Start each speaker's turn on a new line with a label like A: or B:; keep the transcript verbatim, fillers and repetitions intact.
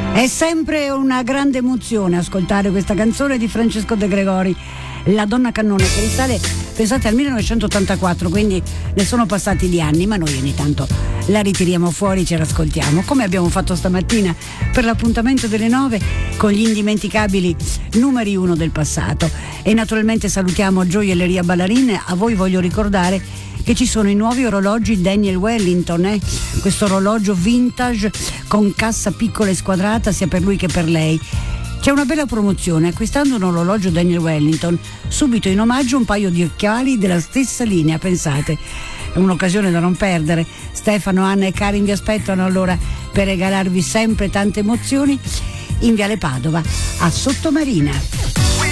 A: È sempre una grande emozione ascoltare questa canzone di Francesco De Gregori, La donna cannone, che risale, pensate, al millenovecentottantaquattro, quindi ne sono passati di anni, ma noi ogni tanto la ritiriamo fuori, ce l'ascoltiamo, come abbiamo fatto stamattina per l'appuntamento delle nove con gli indimenticabili numeri uno del passato. E naturalmente salutiamo Gioielleria Ballarin. A voi voglio ricordare che ci sono i nuovi orologi Daniel Wellington, eh? Questo orologio vintage con cassa piccola e squadrata sia per lui che per lei. C'è una bella promozione: acquistando un orologio Daniel Wellington, subito in omaggio un paio di occhiali della stessa linea, pensate. È un'occasione da non perdere. Stefano, Anna e Karin vi aspettano allora per regalarvi sempre tante emozioni in Viale Padova a Sottomarina.